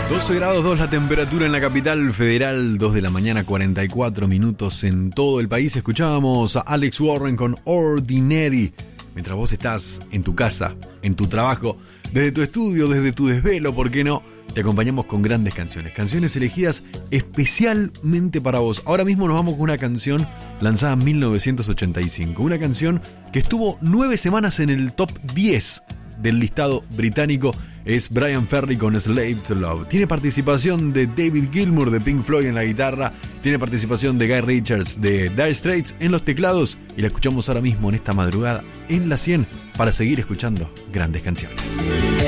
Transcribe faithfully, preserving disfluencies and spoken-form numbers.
doce grados dos la temperatura en la capital federal, dos de la mañana, cuarenta y cuatro minutos en todo el país. Escuchábamos a Alex Warren con Ordinary. Mientras vos estás en tu casa, en tu trabajo, desde tu estudio, desde tu desvelo, ¿por qué no? Te acompañamos con grandes canciones, canciones elegidas especialmente para vos. Ahora mismo nos vamos con una canción lanzada en mil novecientos ochenta y cinco, una canción que estuvo nueve semanas en el top diez del listado británico. Es Bryan Ferry con Slave to Love. Tiene participación de David Gilmour de Pink Floyd en la guitarra, tiene participación de Guy Richards de Dire Straits en los teclados, y la escuchamos ahora mismo en esta madrugada en la cien para seguir escuchando grandes canciones.